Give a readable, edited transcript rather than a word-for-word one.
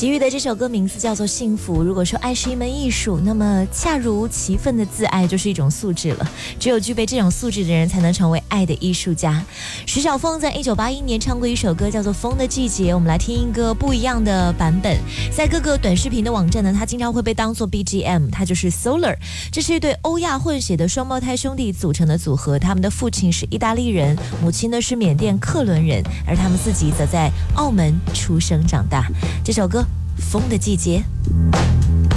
齐豫的这首歌名字叫做《幸福》。如果说爱是一门艺术，那么恰如其分的自爱就是一种素质了。只有具备这种素质的人，才能成为爱的艺术家。徐小凤在1981年唱过一首歌叫做《风的季节》，我们来听一个不一样的版本。在各个短视频的网站呢，它经常会被当作 BGM， 它就是 Solar。这是一对欧亚混血的双胞胎兄弟组成的组合，他们的父亲是意大利人，母亲呢是缅甸克伦人，而他们自己则在澳门出生长大。这首歌《风的季节》。